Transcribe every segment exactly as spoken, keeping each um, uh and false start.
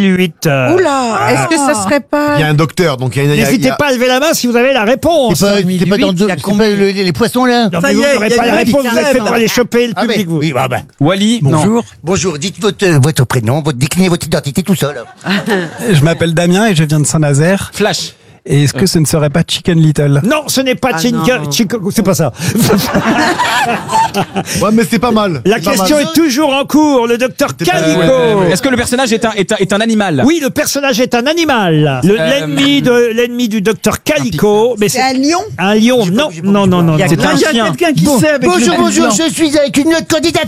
mille huit. Euh, Oula, est-ce que ça serait pas... Il y a un docteur, donc il y a une... il y a- il y N'hésitez a- pas à lever la main si vous avez la réponse. C'est pas, c'est pas dans le dos, c'est pas le- les, les poissons là. Non, Ça mais y vous est, n'aurez il y a pas la une réponse, vous victime. êtes fait pour aller choper le Ah, public, mais- vous. oui, bah, bah. Wally, Bonjour. Bonjour, dites votre, votre prénom, votre déclinez votre identité tout seul. Je m'appelle Damien et je viens de Saint-Nazaire. Flash. Et est-ce que ce ne serait pas Chicken Little? Non, ce n'est pas Ah, Chinka, non. Chinka- c'est pas ça. Ouais, mais c'est pas mal. La C'est pas question mal. est toujours en cours. Le docteur Calico. Euh, Est-ce que le personnage est un, est un, est un animal? Oui, le personnage est un animal. Le- Euh, L'ennemi de l'ennemi du docteur Calico. Mais C'est un lion? un lion. Non, non, non, non. Il y a, non. C'est un il y a chien. quelqu'un qui Bon, sait avec bonjour, le pull bonjour, blanc. je suis avec une autre candidate.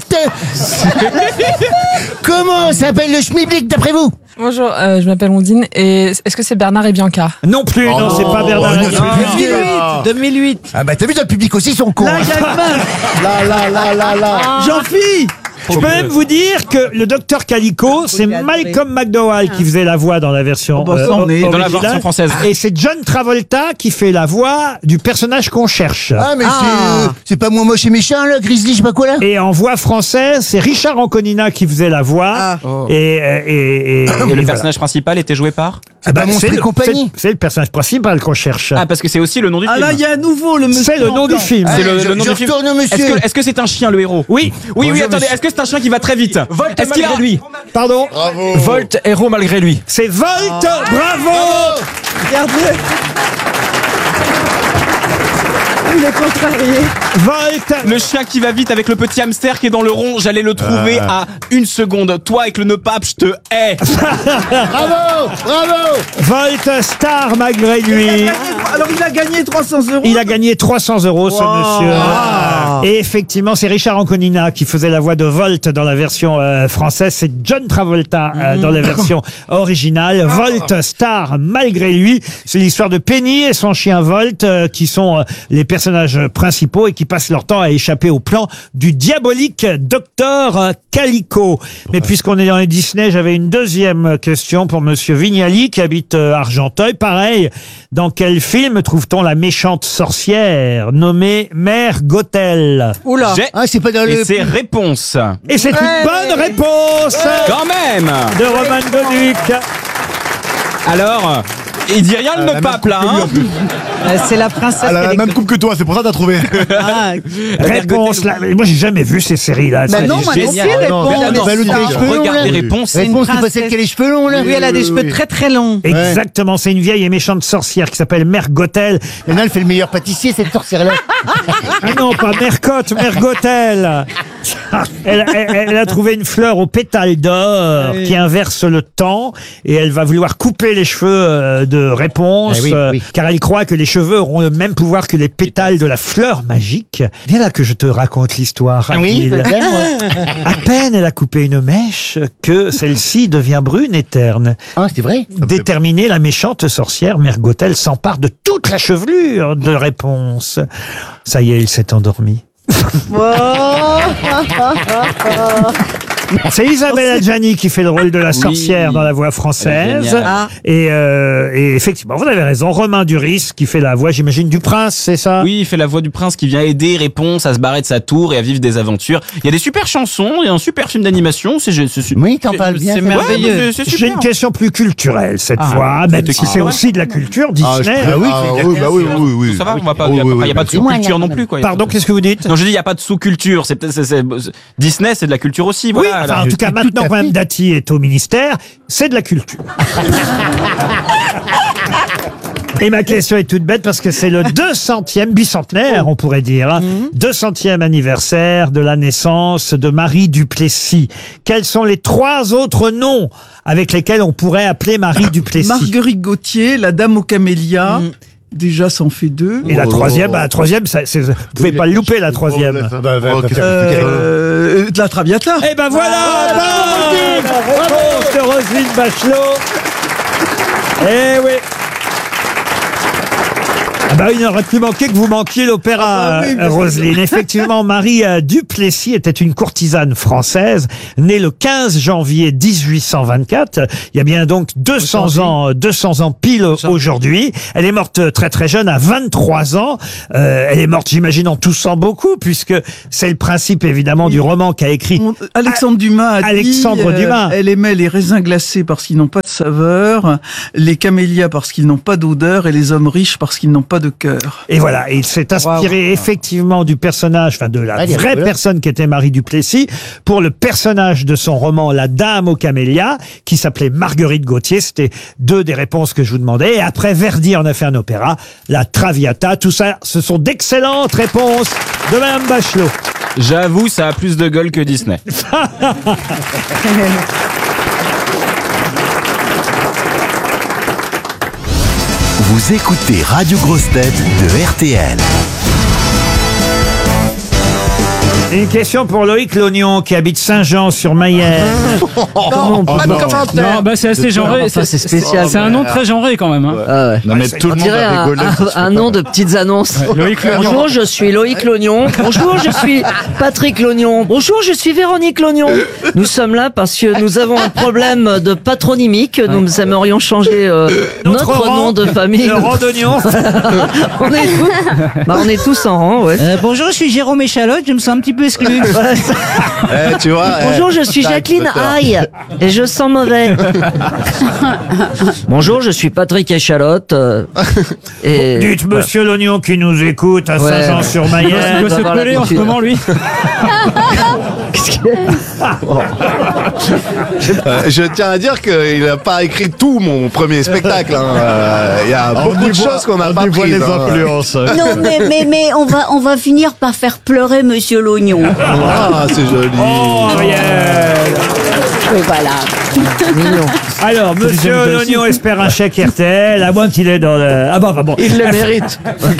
Comment s'appelle le schmilblick d'après vous? Bonjour, euh, je m'appelle Ondine et est-ce que c'est Bernard et Bianca? Non plus, non, c'est pas Bernard. Oh, non, Lavilliers. c'est- deux mille huit, deux mille huit. Ah bah t'as vu dans le public aussi, ils sont cons. Là, hein. il y a une main. Là, là, là, là, là. Jean-Philippe. Je peux même vous dire que le docteur Calico, c'est j'ai adoré. Malcolm McDowell qui faisait la voix dans la version Oh, bah, ça, on est- o- Dans la originale. version française. Et c'est John Travolta qui fait la voix du personnage qu'on cherche. Ah mais Ah. c'est c'est pas moi moche et méchant là, Grizzly, je sais pas quoi là. Et en voix française, c'est Richard Anconina qui faisait la voix. Ah. Et, et, et, et- Et le voilà. personnage principal était joué par? Ah bah, pas Monstre c'est et le- compagnie. c'est- C'est le personnage principal qu'on cherche. Ah, parce que c'est aussi le nom du Ah film. là, il y a à nouveau le monsieur. C'est le en nom du blanc. film. C'est Allez, le- je, le nom je du film. retourne Est-ce monsieur. que est-ce que c'est un chien, le héros? Oui. Oui, oui, Bonjour, attendez, monsieur. est-ce que c'est un chien qui va très vite? Volt Est-ce qu'il a- malgré lui. Pardon. Bravo. Volt, héros malgré lui. C'est Volt. Bravo. Regardez. Il est contrarié. Volt. Le chien qui va vite avec le petit hamster qui est dans le rond, j'allais le trouver à une seconde. Toi avec le nœud pape, je te hais. Bravo, bravo. Volt Star malgré Il a lui. gagné- Alors, il a gagné trois cents euros. Il a gagné trois cents euros, ce Wow. monsieur. Et effectivement, c'est Richard Anconina qui faisait la voix de Volt dans la version euh, française. C'est John Travolta euh, dans la version originale. Volt Star malgré lui. C'est l'histoire de Penny et son chien Volt euh, qui sont euh, les personnages principaux et qui passent leur temps à échapper au plan du diabolique docteur Calico. Mais puisqu'on est dans les Disney, j'avais une deuxième question pour monsieur Vignali qui habite euh, Argenteuil. Pareil, dans quel film trouve-t-on la méchante sorcière nommée Mère Gothel? Oula. J'ai- Ah c'est pas dans Et le. c'est réponse. Et c'est une bonne réponse Quand même. de Roman Goduc. Alors, il dit rien le nœud pape là, hein? Euh, C'est la princesse. Elle a la qui est- même coupe que toi, c'est pour ça que t'as trouvé. Ah, Réponse là. Mais moi, j'ai jamais vu ces séries-là. bah C'est non, moi non plus, génial. réponse. Non, non, Bah, l'autre, non, les cheveux longs, regarde là. les réponses. c'est une- Réponse, c'est pas princesse. celle qui a les cheveux longs là. Oui, elle a des cheveux très très longs. Exactement, c'est une vieille et méchante sorcière qui s'appelle Mère Gothel. Maintenant elle fait le meilleur pâtissier cette sorcière là. Ah non, pas Mère Cotte, Mère Gothel. Elle, elle- elle a trouvé une fleur aux pétales d'or qui inverse le temps et elle va vouloir couper les cheveux euh, de Réponse Eh oui, euh, oui. car elle croit que les cheveux auront le même pouvoir que les pétales de la fleur magique. Viens là que je te raconte l'histoire. Oui, Adil. peut-être, moi. À peine elle a coupé une mèche que celle-ci devient brune et terne. Ah c'est vrai. Déterminée, la méchante sorcière Mère Gothel s'empare de toute la chevelure de Réponse. Ça y est, il s'est endormi. C'est Isabelle Adjani qui fait le rôle de la sorcière Oui. dans la voix française. Génial. Ah. Et, euh, et effectivement, vous avez raison. Romain Duris qui fait la voix, j'imagine, du prince, c'est ça? Oui, il fait la voix du prince qui vient aider Réponse à se barrer de sa tour et à vivre des aventures. Il y a des super chansons, il y a un super film d'animation. C'est, c'est, c'est- Oui, t'en parles bien. C'est ça. merveilleux. Ouais, c'est, c'est J'ai super. une question plus culturelle cette Ah, fois, même c'était si c'est culturel. aussi de la culture Ah, je Disney. préfère- ah, oui, bah oui, oui, oui. Ça va, on va pas, Oui, il y a oui, pas- oui, il y a pas de oui. sous-culture non plus, quoi. Pardon, qu'est-ce que vous dites? Non, je dis, il n'y a pas de sous-culture. C'est peut-être, c'est, c'est- Disney, c'est de la culture aussi, Oui, voilà. enfin, en Alors, tout cas, tout maintenant à que Mme fait. Dati est au ministère, c'est de la culture. Et ma question est toute bête parce que c'est le deux centième, bicentenaire, on pourrait dire, hein, deux centième anniversaire de la naissance de Marie Duplessis. Quels sont les trois autres noms avec lesquels on pourrait appeler Marie Duplessis? Marguerite Gauthier, la dame aux camélias. Déjà, ça en fait deux. Et la Oh, troisième, oh, bah, la troisième, ça, c'est- vous pouvez pas le louper, la troisième. Oh, bah, bah, bah, qu'est-ce que- Euh, de la Traviata. Eh ben voilà, bonne réponse de Roselyne Bachelot. Eh oui. Ah bah, il n'aurait plus manqué que vous manquiez l'opéra, Ah bah oui, euh, Roselyne. Effectivement, Marie euh, Duplessis était une courtisane française, née le quinze janvier dix-huit cent vingt-quatre. Il y a bien donc deux cents ans, deux cents ans pile aujourd'hui. Elle est morte très très jeune, à vingt-trois ans. Euh, elle est morte, j'imagine, en toussant beaucoup, puisque c'est le principe évidemment du roman qu'a écrit On- Alexandre Dumas a Alexandre dit, euh, Dumas. elle aimait les raisins glacés parce qu'ils n'ont pas de saveur, les camélias parce qu'ils n'ont pas d'odeur et les hommes riches parce qu'ils n'ont pas de cœur. Et voilà, et il s'est inspiré effectivement du personnage, enfin de la Ah, il est vraie rigolo. personne qui était Marie Duplessis, pour le personnage de son roman La Dame aux camélias, qui s'appelait Marguerite Gauthier. C'était deux des réponses que je vous demandais. Et après, Verdi en a fait un opéra, La Traviata. Tout ça, ce sont d'excellentes réponses de Madame Bachelot. J'avoue, ça a plus de gueule que Disney. Vous écoutez Radio Grosse Tête de R T L. Une question pour Loïc Lognon, qui habite Saint-Jean-sur-Mayenne. Non, pas de commentaire. Non, bah c'est assez genré. Enfin, c'est spécial. C'est un nom très genré quand même. Hein. Ah ouais. Non mais tout le On monde dirait a un, rigolé. un- un nom de petites annonces. Loïc Lognon. Bonjour, je suis Loïc Lognon. Bonjour, je suis Patrick Lognon. Bonjour, je suis Véronique Lognon. Nous sommes là parce que nous avons un problème de patronymique. Nous aimerions changer euh, notre, rang, nom de famille. Le rang d'oignon. on, est tous, bah, on est tous en rang, ouais. Euh, bonjour, je suis Jérôme Échalote, je me sens un petit peu exclu. Eh, tu vois. eh, Bonjour, je suis tac, Jacqueline Potter. Aïe et je sens mauvais. Bonjour, je suis Patrick Échalote. euh, et Dites Monsieur Lognon qui nous écoute à Ouais. Il Saint-Jean-sur-Mayenne. doit se avoir coller en ce l'habitude. moment, lui. Euh, je tiens à dire qu'il n'a pas écrit tout mon premier spectacle. hein. Euh, Il y a beaucoup de choses qu'on n'a pas prises. les hein. influences. Non, mais, mais, mais on, va, on va finir par faire pleurer Monsieur Lognon. Ah, c'est joli. Oh, Ariel. Oui, voilà. mignon. Alors, Monsieur Lognon espère un chèque R T L, à moins qu'il est dans le... Ah bon, bah bon. Il le mérite.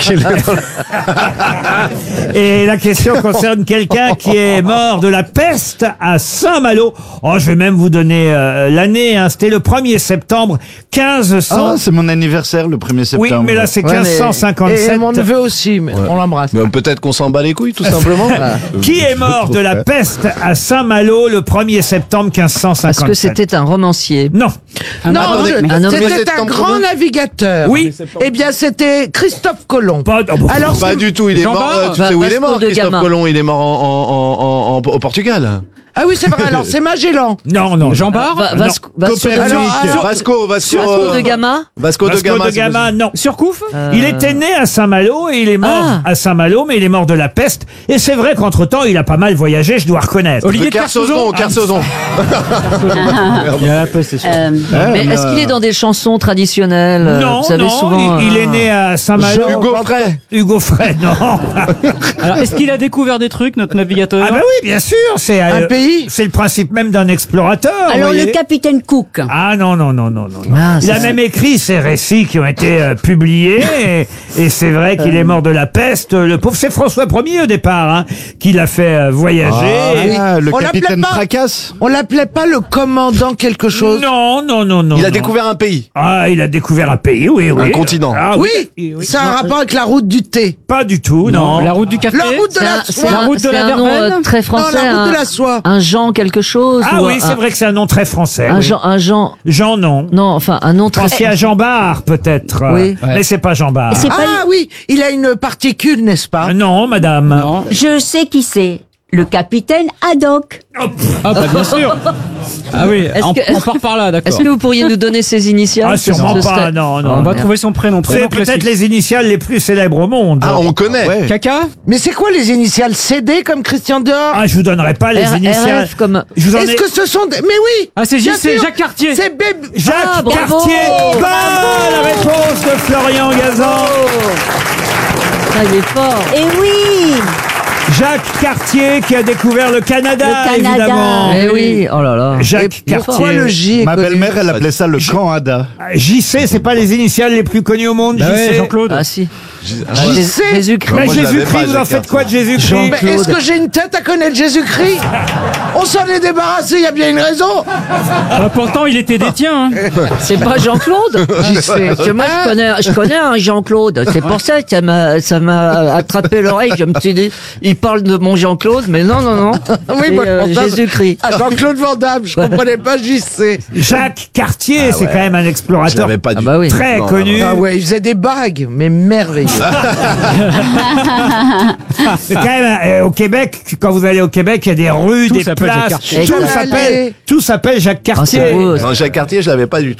Et la question concerne quelqu'un qui est mort de la peste à Saint-Malo. Oh, je vais même vous donner euh, l'année. Hein. C'était le premier septembre quinze cents. Ah, c'est mon anniversaire le premier oui, septembre. mais là c'est Ouais, mais- quinze cent cinquante-sept. Et mon neveu aussi, mais on l'embrasse. Mais Peut-être qu'on s'en bat les couilles, tout simplement. Qui est mort de la peste à Saint-Malo le premier septembre quinze cent cinquante-sept? Parce que c'était un romancier. Non. Non, attendez, je- mais- un homme- c'était un septembre grand combien navigateur. Oui. Eh bien, c'était Christophe Colomb. Pas, oh, bon. Alors, Pas c'est- du tout, il est Jean mort. Bart euh, Tu Va- sais où il est Vasco mort, de Christophe Gama. Colomb? Il est mort en, en, en, en- au Portugal. Ah oui, c'est vrai, alors c'est Magellan. Non, non. Jean Bart. Va- Vasco, Vasco de, Alors, alors- Vasco, Vasco, Vasco de euh, Gama. Vasco de Vasco Gama. de c'est Gama, possible. non. Surcouf. Il était né à Saint-Malo et il est mort Ah. à Saint-Malo, mais il est mort de la peste. Et c'est vrai qu'entre-temps, il a pas mal voyagé, je dois reconnaître. Olivier De de Kersozon, Kersauzon. Kersozon. Il y a la peste, c'est sûr. Euh, Mais est-ce qu'il est dans des chansons traditionnelles euh, Non, Vous savez non, souvent. il, il est euh, né à Saint-Malo. Hugo Frey. Hugo Frey, non. Alors, est-ce qu'il a découvert des trucs, notre navigateur? Ah bah oui, bien sûr, c'est euh, Un pays c'est le principe même d'un explorateur. alors, vous le voyez. capitaine Cook. Ah non, non, non, non, non. non. Ah, Il a ça, même écrit ces récits qui ont été euh, publiés et, et c'est vrai qu'il est mort de la peste. Le pauvre, c'est François Ier au départ hein, qui l'a fait euh, voyager. Ah, le On l'appelait capitaine pas. Tracasse. On l'appelait pas le commandant quelque chose. Non, non, non, non. Il a non. découvert un pays. Ah, il a découvert un pays, oui, oui. Un continent. Ah, Oui, oui, oui. c'est un rapport avec la route du thé. Pas du tout, non. La route du café. La route de C'est la un, c'est soie. La un- route de c'est la un nom Verveine. euh, très Non, français. la route un, de la soie. un Jean quelque chose. Ah ou oui, un- c'est vrai que c'est un nom très français. Un oui. Jean, un Jean. Jean, non. Non, enfin un nom très. Pensez à Jean Bart, peut-être. Oui. Mais c'est pas Jean Bart. C'est pas Ah oui, il a une particule, n'est-ce pas? Non, madame. Non. Je sais qui c'est. Le capitaine Haddock. Oh, pff, Ah bah bien sûr. Ah oui, Est-ce on, que- on part par là, d'accord. Est-ce que vous pourriez nous donner ses initiales? Ah, sûrement Ce pas, serait- non, non. On va merde. trouver son prénom. c'est prénom peut-être classique. les initiales les plus célèbres au monde. Ah, on connaît. Ouais. Caca. Mais c'est quoi les initiales C D comme Christian Dior? Ah, je vous donnerai pas les R- initiales. R F comme. Je vous en Est-ce ai... que ce sont des... Mais oui. Ah c'est Bien J C, sûr. Jacques Cartier. C'est Babe... Jacques Ah, bravo. Cartier. Bonne réponse de Florian Gazan. Ah, il est fort. Et oui. Jacques Cartier qui a découvert le Canada, Le Canada. évidemment. Eh oui, oh là là. Jacques Et pourquoi Cartier. le J est Ma connu belle-mère, elle appelait ça le Canada. J C, c'est pas les initiales les plus connues au monde, Bah ouais, J C. Jean-Claude. Ah si. Ah, Jé- sais. Jésus-Christ. Mais Moi, je l'avais Jésus-Christ, pas, vous en Jacques faites quoi de Jésus-Christ? Jean- Mais est-ce que j'ai une tête à connaître Jésus-Christ? On s'en est débarrassé, il y a bien une raison. Ah, pourtant, il était des tiens. hein. C'est pas Jean-Claude. J'y sais. Parce que moi, je connais, je connais un Jean-Claude. C'est pour ça que ça m'a, ça m'a attrapé l'oreille. Je me suis dit, il parle de mon Jean-Claude, mais non, non, non. Oui, C'est, moi, je euh, pense à- Jésus-Christ. À Jean-Claude Van Damme, je comprenais pas, j'y sais. Jacques Cartier, c'est quand même un Je explorateur l'avais pas Ah du bah oui. très Non, connu. Ah ouais, il faisait des bagues, mais merveilleux. C'est quand même euh, au Québec, quand vous allez au Québec, il y a des rues, Tout des s'appelle Jacques places, Cartier. tout Allez. s'appelle, tout s'alle Jacques Ah, c'est Cartier. beau. Non, Jacques Cartier, je l'avais pas du tout.